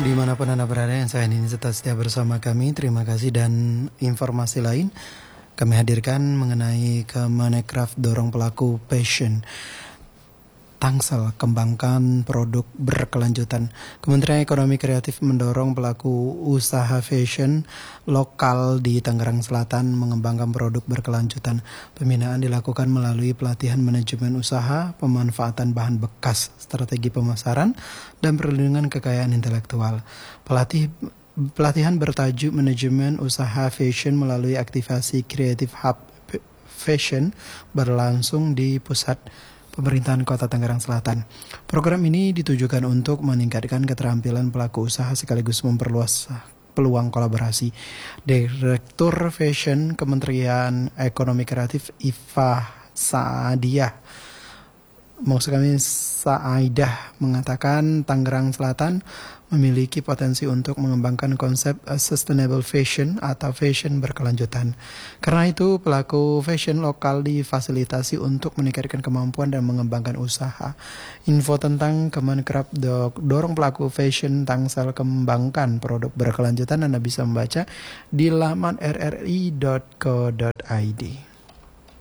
Dimanapun Anda berada, yang saya ini tetap setia bersama kami. Terima kasih. Dan informasi lain kami hadirkan mengenai Kemenecraft dorong pelaku fashion. Tangsel kembangkan produk berkelanjutan. Kementerian Ekonomi Kreatif mendorong pelaku usaha fashion lokal di Tangerang Selatan mengembangkan produk berkelanjutan. Pembinaan dilakukan melalui pelatihan manajemen usaha, pemanfaatan bahan bekas, strategi pemasaran, dan perlindungan kekayaan intelektual. Pelatihan bertajuk manajemen usaha fashion melalui aktivasi Creative Hub Fashion berlangsung di pusat pemerintahan Kota Tangerang Selatan. Program ini ditujukan untuk meningkatkan keterampilan pelaku usaha sekaligus memperluas peluang kolaborasi. Direktur Fashion Kementerian Ekonomi Kreatif Iva Saadiah mengatakan Tangerang Selatan memiliki potensi untuk mengembangkan konsep sustainable fashion atau fashion berkelanjutan. Karena itu, pelaku fashion lokal difasilitasi untuk meningkatkan kemampuan dan mengembangkan usaha. Info tentang Kemenecraft dorong pelaku fashion Tangsel kembangkan produk berkelanjutan Anda bisa membaca di laman rri.co.id.